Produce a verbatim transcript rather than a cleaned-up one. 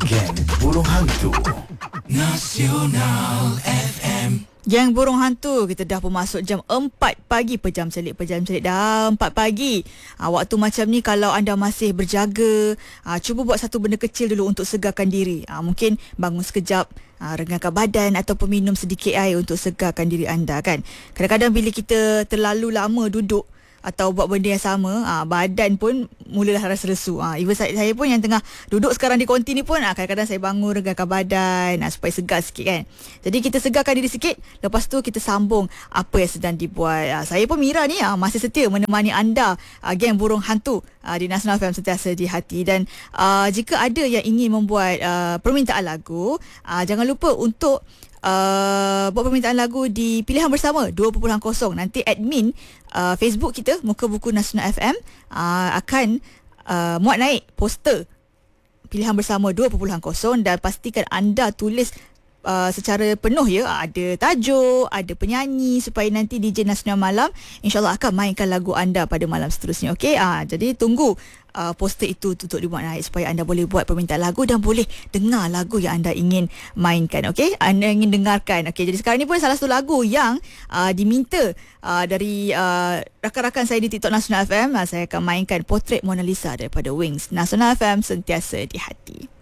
Geng Burung Hantu Nasional F M. Geng Burung Hantu, kita dah pun masuk jam empat pagi. Pejam selit, pejam selit dah empat pagi. Ha, waktu macam ni kalau anda masih berjaga, ha, cuba buat satu benda kecil dulu untuk segarkan diri. Ha, mungkin bangun sekejap, ha, renggangkan badan ataupun minum sedikit air untuk segarkan diri anda kan. Kadang-kadang bila kita terlalu lama duduk atau buat benda yang sama, ha, badan pun mulalah rasa lesu. Ha, even saya, saya pun yang tengah duduk sekarang di konti ni pun, ha, kadang-kadang saya bangun regangkan badan, ha, supaya segar sikit kan. Jadi kita segarkan diri sikit, lepas tu kita sambung apa yang sedang dibuat. Ha, saya pun Mira ni, ha, masih setia menemani anda, ha, Geng Burung Hantu, ha, di Nasional F M sentiasa di hati. Dan uh, jika ada yang ingin membuat uh, permintaan lagu, uh, jangan lupa untuk Uh, buat permintaan lagu di Pilihan Bersama dua titik kosong. Nanti admin uh, Facebook kita Muka Buku Nasional F M uh, akan uh, muat naik poster Pilihan Bersama dua titik kosong dan pastikan anda tulis Uh, secara penuh ya, ada tajuk, ada penyanyi, supaya nanti D J Nasional Malam insyaAllah akan mainkan lagu anda pada malam seterusnya. Okey, uh, jadi tunggu uh, poster itu untuk dibuat naik supaya anda boleh buat permintaan lagu dan boleh dengar lagu yang anda ingin mainkan. Okey, anda ingin dengarkan. Okey, jadi sekarang ni pun salah satu lagu yang uh, diminta uh, dari uh, rakan-rakan saya di TikTok Nasional F M. uh, Saya akan mainkan Potret Mona Lisa daripada Wings. Nasional F M sentiasa di hati.